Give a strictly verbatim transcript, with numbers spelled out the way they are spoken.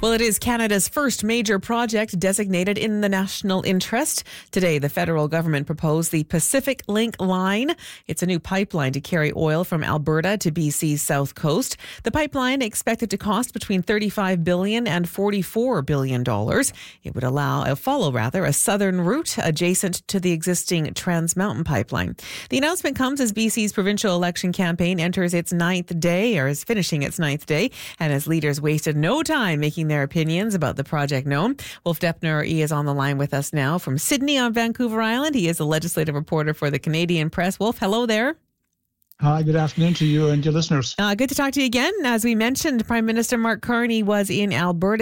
Well, it is Canada's first major project designated in the national interest. Today, the federal government proposed the Pacific Link Line. It's a new pipeline to carry oil from Alberta to B C's south coast. The pipeline expected to cost between thirty-five billion dollars and forty-four billion dollars. It would allow, uh, follow rather, a southern route adjacent to the existing Trans Mountain pipeline. The announcement comes as B C's provincial election campaign enters its ninth day, or is finishing its ninth day, and as leaders wasted no time making their opinions about the project known. Wolf Depner, he is on the line with us now from Sydney on Vancouver Island. He is a legislative reporter for the Canadian Press. Wolf, hello there. Hi, good afternoon to you and your listeners. Uh, good to talk to you again. As we mentioned, Prime Minister Mark Carney was in Alberta